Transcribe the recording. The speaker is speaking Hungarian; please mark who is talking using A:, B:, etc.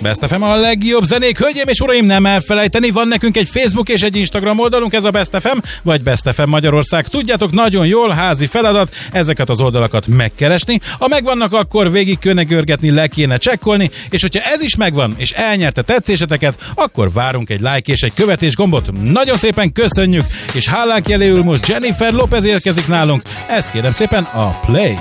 A: Best FM a legjobb zenék, hölgyeim és uraim, nem elfelejteni, van nekünk egy Facebook és egy Instagram oldalunk, ez a Best FM, vagy Best FM Magyarország. Tudjátok, nagyon jól, házi feladat, ezeket az oldalakat megkeresni. Ha megvannak, akkor végig kéne görgetni, le kéne csekkolni, és hogyha ez is megvan, és elnyerte tetszéseteket, akkor várunk egy like és egy követés gombot. Nagyon szépen köszönjük, és hálánk jeléül most Jennifer Lopez érkezik nálunk. Ez kérem szépen a Play.